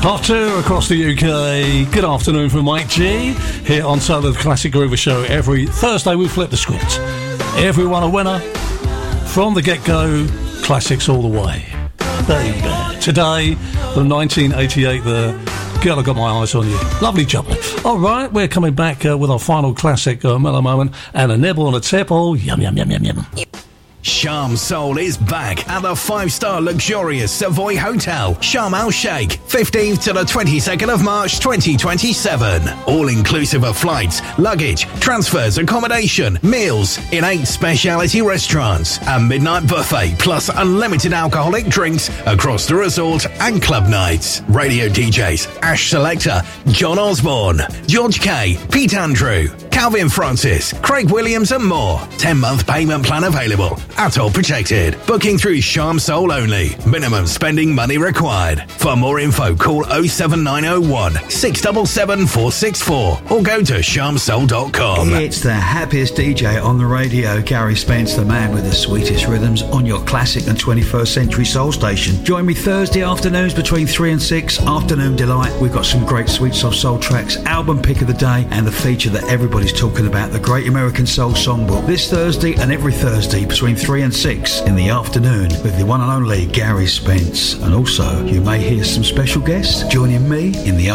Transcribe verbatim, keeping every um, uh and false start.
Half two across the U K. Good afternoon from Mike G here on Solar the Classic Groover Show. Every Thursday we flip the script. Everyone a winner from the get-go. Classics all the way. Baby. Today, the nineteen eighty-eight, the Girl I Got My Eyes on You. Lovely jubbly. All right, we're coming back uh, with our final classic uh, mellow moment and a nibble and a tip. Oh, yum, yum, yum, yum, yum. Sharm Soul is back at the five-star luxurious Savoy Hotel, Sharm El Sheikh, fifteenth to the twenty-second of March twenty twenty-seven. All inclusive of flights, luggage, transfers, accommodation, meals in eight speciality restaurants, a midnight buffet plus unlimited alcoholic drinks across the resort and club nights. Radio D Js Ash Selector, John Osborne, George K, Pete Andrew, Calvin Francis, Craig Williams and more. ten-month payment plan available. At all protected. Booking through Sharm Soul only. Minimum spending money required. For more info, call oh seven nine oh one, six seven seven, four six four or go to sharm soul dot com. It's the happiest D J on the radio, Gary Spence, the man with the sweetest rhythms on your classic and twenty-first century soul station. Join me Thursday afternoons between three and six. Afternoon Delight. We've got some great sweet soft soul tracks, album pick of the day, and the feature that everybody's talking about, the Great American Soul Songbook. This Thursday and every Thursday between three and six in the afternoon with the one and only Gary Spence. And also, you may hear some special guests joining me in the